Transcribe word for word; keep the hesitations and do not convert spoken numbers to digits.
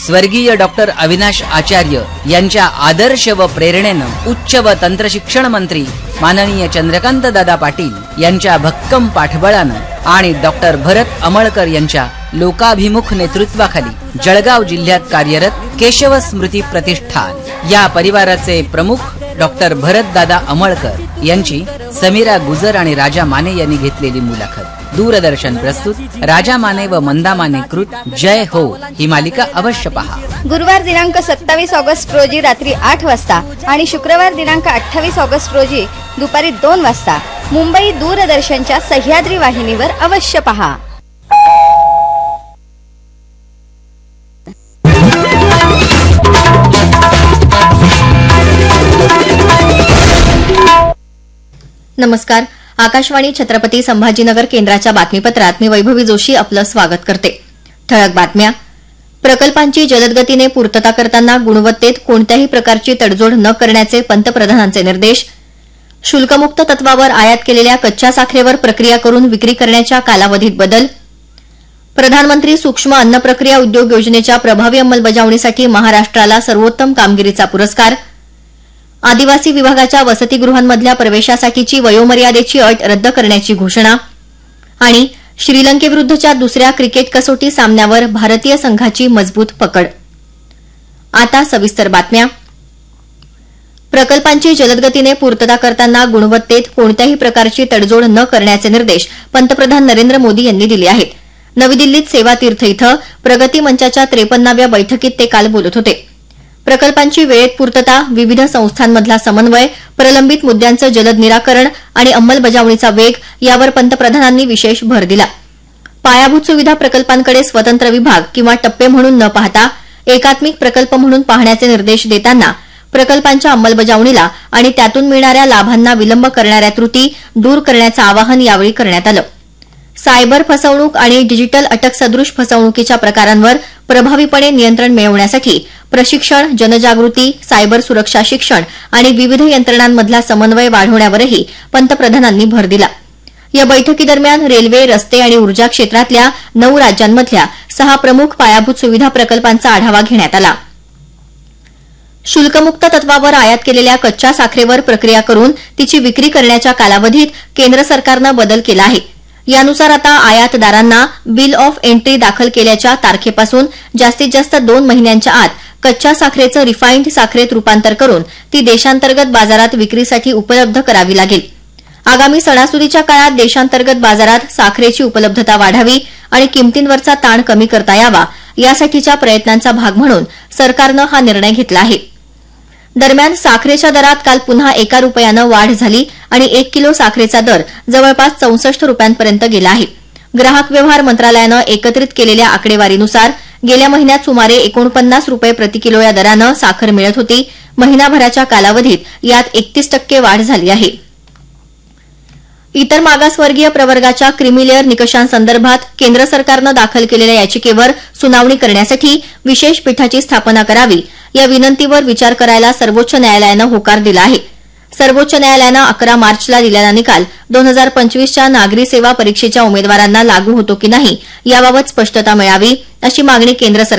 स्वर्गीय डॉक्टर अविनाश आचार्य यांच्या आदर्श व प्रेरणेनं उच्च व तंत्र शिक्षण मंत्री माननीय चंद्रकांत दादा पाटील यांच्या भक्कम पाठबळानं आणि डॉक्टर भरत अमळकर यांच्या लोकाभिमुख नेतृत्वाखाली जळगाव जिल्ह्यात कार्यरत केशव स्मृती प्रतिष्ठान या परिवाराचे प्रमुख डॉक्टर भरत दादा अमळकर यांची समीरा गुजर आणि राजा माने यांनी घेतलेली मुलाखत। दूरदर्शन प्रस्तुत राजा माने व मंदा माने कृत जय हो ही मालिका अवश्य पहा। गुरुवार दिनांक सत्तावीस ऑगस्ट रोजी रात्री आठ वाजता आणि शुक्रवार दिनांक अठ्ठावीस ऑगस्ट रोजी दुपारी दोन वाजता मुंबई दूरदर्शनच्या सह्याद्री वाहिनीवर अवश्य पहा। नमस्कार, आकाशवाणी छत्रपती संभाजीनगर केंद्राच्या बातमीपत्रात मी वैभवी जोशी आपलं स्वागत करते। ठळक बातम्या। प्रकल्पांची जलदगतीने पूर्तता करताना गुणवत्तेत कोणत्याही प्रकारची तडजोड न करण्याचे पंतप्रधानांचे निर्देश। शुल्कमुक्त तत्वावर आयात केलेल्या कच्च्या साखरेवर प्रक्रिया करून विक्री करण्याच्या कालावधीत बदल। प्रधानमंत्री सूक्ष्म अन्न प्रक्रिया उद्योग योजनेच्या प्रभावी अंमलबजावणीसाठी महाराष्ट्राला सर्वोत्तम कामगिरीचा पुरस्कार। आदिवासी विभागाच्या वसतिगृहांमधल्या प्रवेशासाठीची वयोमर्यादेची अट रद्द करण्याची घोषणा आणि श्रीलंकेविरुद्धच्या दुसऱ्या क्रिकेट कसोटी सामन्यावर भारतीय संघाची मजबूत पकड। आता सविस्तर बातम्या। प्रकल्पांची जलदगतीने पूर्तता करताना गुणवत्तेत कोणत्याही प्रकारची तडजोड न करण्याचे निर्देश पंतप्रधान नरेंद्र मोदी यांनी दिले आहेत। नवी दिल्लीत सेवातीर्थ इथं प्रगती मंचाच्या त्रेपन्नाव्या बैठकीत ते काल बोलत होते। प्रकल्पांची वेळेत पूर्तता, विविध संस्थांमधला समन्वय, प्रलंबित मुद्द्यांचं जलद निराकरण आणि अंमलबजावणीचा वेग यावर पंतप्रधानांनी विशेष भर दिला। पायाभूत सुविधा प्रकल्पांकडे स्वतंत्र विभाग किंवा टप्पे म्हणून न पाहता एकात्मिक प्रकल्प म्हणून पाहण्याचे निर्देश देताना प्रकल्पांच्या अंमलबजावणीला आणि त्यातून मिळणाऱ्या लाभांना विलंब करणाऱ्या त्रुटी दूर करण्याचं आवाहन यावेळी करण्यात आलं। सायबर फसवणूक आणि डिजिटल अटक सदृश फसवणुकीच्या प्रकारांवर प्रभावीपणे नियंत्रण मिळवण्यासाठी प्रशिक्षण, जनजागृती, सायबर सुरक्षा शिक्षण आणि विविध यंत्रणांमधला समन्वय वाढवण्यावरही पंतप्रधानांनी भर दिला। या बैठकीदरम्यान रेल्वे, रस्ते आणि ऊर्जा क्षेत्रातल्या नऊ राज्यांमधल्या सहा प्रमुख पायाभूत सुविधा प्रकल्पांचा आढावा घेण्यात आला। शुल्कमुक्त तत्वावर आयात केलेल्या कच्च्या साखरेवर प्रक्रिया करून तिची विक्री करण्याच्या कालावधीत केंद्र सरकारनं बदल केला आहे। यानुसार आता आयातदारांना बिल ऑफ एंट्री दाखल केल्याच्या तारखेपासून जास्तीत जास्त दोन महिन्यांच्या आत कच्च्या साखरेचं रिफाईंड साखरेत रूपांतर करून ती देशांतर्गत बाजारात विक्रीसाठी उपलब्ध करावी लागेल। आगामी सणासुदीच्या काळात देशांतर्गत बाजारात साखरेची उपलब्धता वाढावी आणि किमतींवरचा ताण कमी करता यावा यासाठीच्या प्रयत्नांचा भाग म्हणून सरकारनं हा निर्णय घेतला आहे। दरम्यान साखरेच्या दरात काल पुन्हा एका रुपयानं वाढ झाली आणि एक किलो साखरेचा दर जवळपास चौसष्ट रुपयांपर्यंत गेला आहे। ग्राहक व्यवहार मंत्रालयानं एकत्रित केलेल्या आकडेवारीनुसार गेल्या महिन्यात सुमारे एकोणपन्नास रुपये प्रति किलो या दरानं साखर मिळत होती। महिनाभराच्या कालावधीत यात एकतीस टक्के वाढ झाली आहे। इतर मागासवर्गीय प्रवर्गाच्या क्रिमिलेअर निकषांसंदर्भात केंद्र सरकारनं दाखल केलेल्या याचिकेवर सुनावणी करण्यासाठी विशेष पीठाची स्थापना करावी या विनंतीवर विचार करायला सर्वोच्च न्यायालयानं होकार दिला आहे। सर्वोच्च न्यायालयानं अकरा मार्चला दिलेला निकाल दोन हजार पंचवीसच्या नागरी सेवा परीक्षेच्या उमेदवारांना लागू होतो की नाही याबाबत स्पष्टता मिळावी अशी मागणी केंद्र सरकारनं